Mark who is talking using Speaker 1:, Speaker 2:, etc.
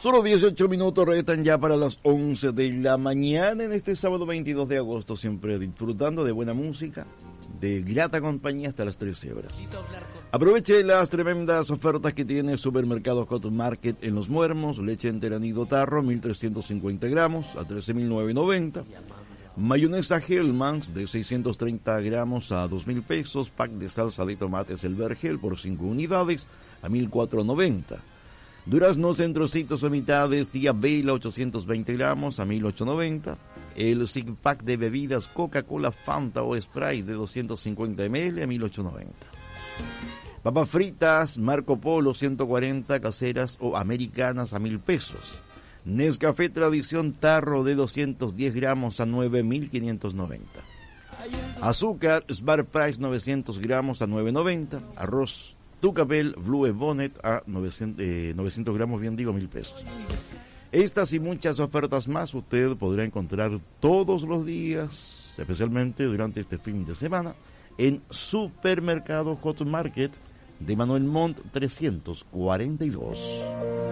Speaker 1: Solo 18 minutos restan ya para las 11 de la mañana en este sábado 22 de agosto, siempre disfrutando de buena música, de grata compañía hasta las 13 horas. Aproveche las tremendas ofertas que tiene Supermercado Cotton Market en Los Muermos. Leche entera nido tarro, 1.350 gramos a 13.990. Mayonesa Hellmann's de 630 gramos a 2.000 pesos. Pack de salsa de tomates El Vergel por 5 unidades a 1.490. Duraznos en trocitos o mitades, Tía Bella 820 gramos a 1.890. El Zig Pack de bebidas Coca-Cola, Fanta o Sprite de 250 ml a 1.890. Papas fritas Marco Polo 140 caseras o americanas a 1.000 pesos. Nescafé Tradición Tarro de 210 gramos a 9.590. Azúcar Smart Price 900 gramos a 9.90. Arroz Tucapel Blue Bonnet a 900 gramos, bien digo, 1.000 pesos. Estas y muchas ofertas más usted podrá encontrar todos los días, especialmente durante este fin de semana, en Supermercado Cotton Market de Manuel Montt 342.